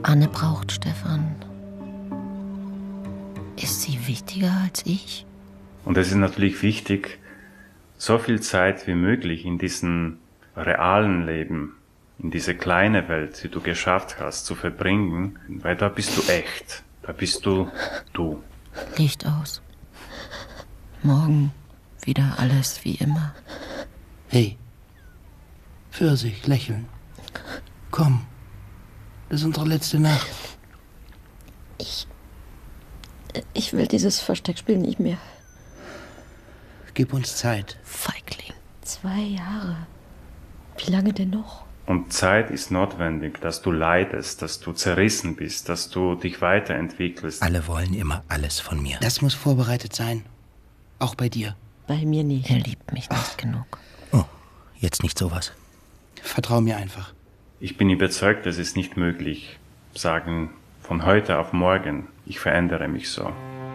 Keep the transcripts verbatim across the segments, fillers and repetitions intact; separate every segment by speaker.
Speaker 1: Anne braucht Stefan. Ist sie wichtiger als ich?
Speaker 2: Und es ist natürlich wichtig, so viel Zeit wie möglich in diesem realen Leben, in diese kleine Welt, die du geschafft hast, zu verbringen, weil da bist du echt. Da bist du du.
Speaker 1: Licht aus. Morgen wieder alles wie immer.
Speaker 3: Hey, Pfirsich, lächeln. Komm, das ist unsere letzte Nacht.
Speaker 4: Ich... Ich will dieses Versteckspiel nicht mehr.
Speaker 3: Gib uns Zeit.
Speaker 1: Feigling.
Speaker 4: Zwei Jahre. Wie lange denn noch?
Speaker 2: Und Zeit ist notwendig, dass du leidest, dass du zerrissen bist, dass du dich weiterentwickelst.
Speaker 5: Alle wollen immer alles von mir.
Speaker 3: Das muss vorbereitet sein. Auch bei dir.
Speaker 4: Bei mir nicht.
Speaker 1: Er liebt mich nicht Ach. genug.
Speaker 5: Oh, jetzt nicht sowas.
Speaker 3: Vertrau mir einfach.
Speaker 2: Ich bin überzeugt, es ist nicht möglich, sagen von heute auf morgen, ich verändere mich so.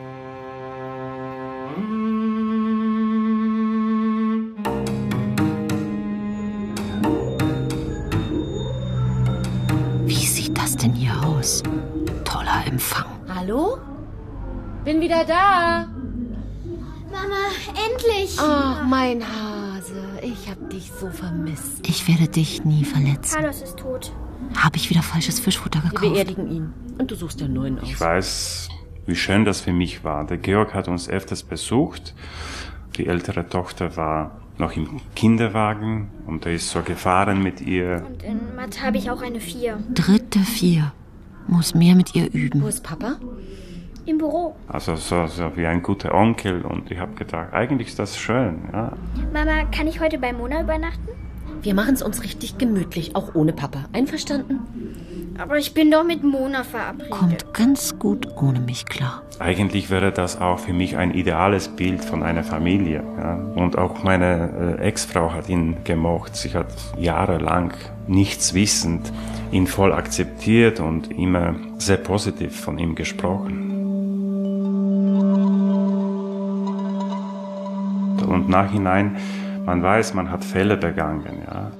Speaker 1: Wie sieht das denn hier aus? Toller Empfang.
Speaker 6: Hallo? Bin wieder da.
Speaker 7: Mama, endlich!
Speaker 6: Ach, mein Hase, ich hab dich so vermisst.
Speaker 1: Ich werde dich nie verletzen.
Speaker 7: Carlos ist tot.
Speaker 1: Habe ich wieder falsches Fischfutter gekauft?
Speaker 6: Wir beerdigen ihn. Und du suchst einen neuen aus.
Speaker 2: Ich weiß, wie schön das für mich war. Der Georg hat uns öfters besucht. Die ältere Tochter war noch im Kinderwagen und er ist so gefahren mit ihr.
Speaker 7: Und in Mathe habe ich auch eine vier.
Speaker 1: Dritte vier. Muss mehr mit ihr üben.
Speaker 6: Wo ist Papa?
Speaker 7: Im Büro.
Speaker 2: Also so, so wie ein guter Onkel. Und ich habe gedacht, eigentlich ist das schön. Ja.
Speaker 7: Mama, kann ich heute bei Mona übernachten?
Speaker 6: Wir machen es uns richtig gemütlich, auch ohne Papa. Einverstanden?
Speaker 7: Aber ich bin doch mit Mona verabredet.
Speaker 1: Kommt ganz gut ohne mich klar.
Speaker 2: Eigentlich wäre das auch für mich ein ideales Bild von einer Familie. Ja. Und auch meine äh, Ex-Frau hat ihn gemocht. Sie hat jahrelang nichts wissend ihn voll akzeptiert und immer sehr positiv von ihm gesprochen. Und nachhinein, man weiß, man hat Fehler begangen. Ja.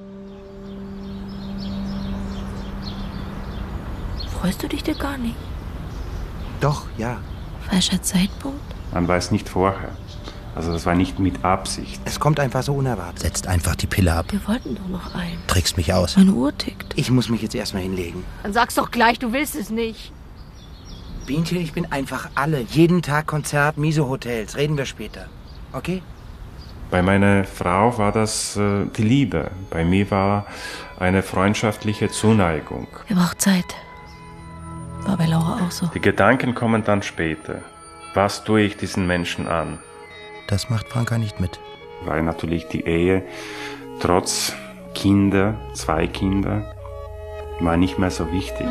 Speaker 1: Freust du dich dir gar nicht?
Speaker 5: Doch, ja.
Speaker 1: Falscher Zeitpunkt?
Speaker 2: Man weiß nicht vorher. Also das war nicht mit Absicht.
Speaker 5: Es kommt einfach so unerwartet. Setzt einfach die Pille ab.
Speaker 4: Wir wollten doch noch ein.
Speaker 5: Trickst mich aus.
Speaker 1: Meine Uhr tickt.
Speaker 3: Ich muss mich jetzt erstmal hinlegen.
Speaker 4: Dann sag's doch gleich, du willst es nicht.
Speaker 3: Bienchen, ich bin einfach alle. Jeden Tag Konzert, miese Hotels. Reden wir später. Okay?
Speaker 2: Bei meiner Frau war das äh, die Liebe. Bei mir war eine freundschaftliche Zuneigung.
Speaker 1: Er braucht Zeit. War bei Laura auch so.
Speaker 2: Die Gedanken kommen dann später. Was tue ich diesen Menschen an?
Speaker 5: Das macht Franka nicht mit.
Speaker 2: Weil natürlich die Ehe, trotz Kinder, zwei Kinder, war nicht mehr so wichtig.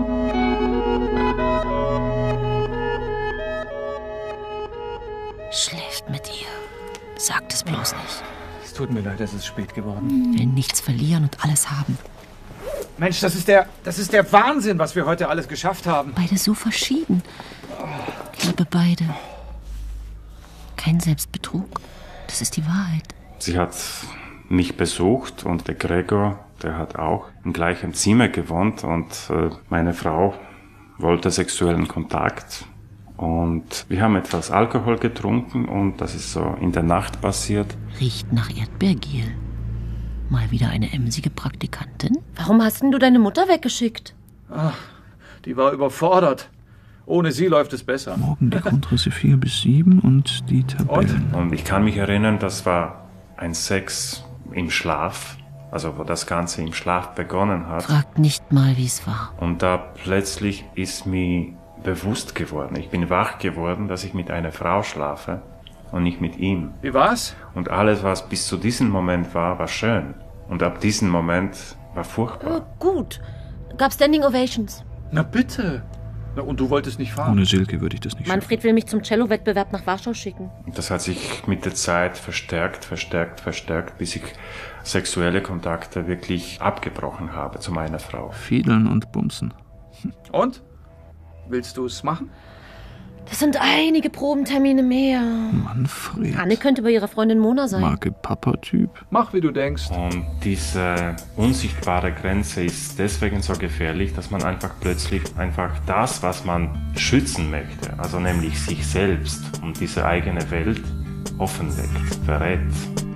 Speaker 1: Schläft mit ihr. Sagt es bloß nicht.
Speaker 8: Es tut mir leid, es ist spät geworden.
Speaker 1: Will nichts verlieren und alles haben.
Speaker 8: Mensch, das ist der, das ist der Wahnsinn, was wir heute alles geschafft haben.
Speaker 1: Beide so verschieden. Liebe beide. Kein Selbstbetrug. Das ist die Wahrheit.
Speaker 2: Sie hat mich besucht und der Gregor, der hat auch im gleichen Zimmer gewohnt und äh, meine Frau wollte sexuellen Kontakt. Und wir haben etwas Alkohol getrunken und das ist so in der Nacht passiert.
Speaker 1: Riecht nach Erdbeergel. Mal wieder eine emsige Praktikantin?
Speaker 6: Warum hast denn du deine Mutter weggeschickt?
Speaker 8: Ach, die war überfordert. Ohne sie läuft es besser.
Speaker 9: Morgen die Grundrisse vier bis sieben und die Tabellen.
Speaker 2: Und? und ich kann mich erinnern, das war ein Sex im Schlaf, also wo das Ganze im Schlaf begonnen hat.
Speaker 1: Fragt nicht mal, wie es war.
Speaker 2: Und da plötzlich ist mir bewusst geworden, ich bin wach geworden, dass ich mit einer Frau schlafe und nicht mit ihm.
Speaker 8: Wie war's?
Speaker 2: Und alles, was bis zu diesem Moment war, war schön. Und ab diesem Moment war furchtbar.
Speaker 6: Oh, gut. Gab Standing Ovations.
Speaker 8: Na bitte. Na, und du wolltest nicht fahren?
Speaker 9: Ohne Silke würde ich das nicht
Speaker 6: Manfred
Speaker 9: schaffen.
Speaker 6: will mich zum Cello-Wettbewerb nach Warschau schicken.
Speaker 2: Und das hat sich mit der Zeit verstärkt, verstärkt, verstärkt, bis ich sexuelle Kontakte wirklich abgebrochen habe zu meiner Frau.
Speaker 9: Fiedeln und bumsen.
Speaker 8: Und? Willst du es machen?
Speaker 6: Das sind einige Probentermine mehr.
Speaker 9: Manfred.
Speaker 6: Anne könnte bei ihrer Freundin Mona sein.
Speaker 9: Marke-Papa-Typ.
Speaker 8: Mach, wie du denkst.
Speaker 2: Und diese unsichtbare Grenze ist deswegen so gefährlich, dass man einfach plötzlich einfach das, was man schützen möchte, also nämlich sich selbst und diese eigene Welt, offenlegt, verrät.